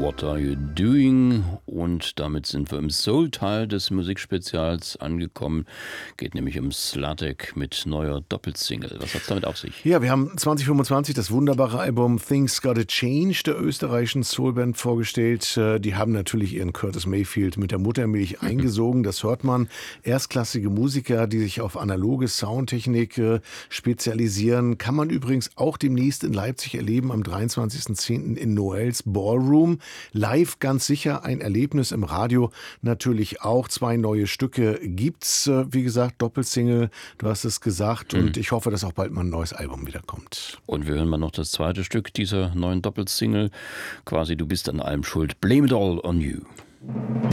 What Are You Doing? Und damit sind wir im Soul-Teil des Musikspezials angekommen. Geht nämlich um Slatek mit neuer Doppelsingle. Was hat's damit auf sich? Ja, wir haben 2025 das wunderbare Album Things Gotta Change der österreichischen Soulband vorgestellt. Die haben natürlich ihren Curtis Mayfield mit der Muttermilch eingesogen. Das hört man. Erstklassige Musiker, die sich auf analoge Soundtechnik spezialisieren. Kann man übrigens auch demnächst in Leipzig erleben, am 23.10. in Noels Ballroom. Live ganz sicher ein Erlebnis, im Radio natürlich auch. 2 neue Stücke gibt's, wie gesagt, Doppelsingle, du hast es gesagt, und ich hoffe, dass auch bald mal ein neues Album wiederkommt. Und wir hören mal noch das zweite Stück dieser neuen Doppelsingle. Quasi Du bist an allem schuld. Blame it all on you.